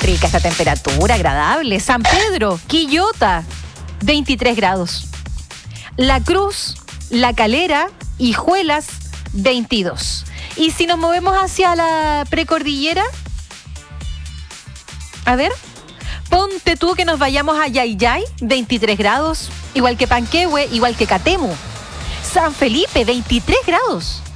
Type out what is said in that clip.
rica esta temperatura, agradable. San Pedro, Quillota, 23 grados. La Cruz, La Calera, Hijuelas, 22. Y si nos movemos hacia la precordillera, a ver, ponte tú que nos vayamos a Yayay, 23 grados, igual que Panquehue, igual que Catemu. San Felipe, 23 grados.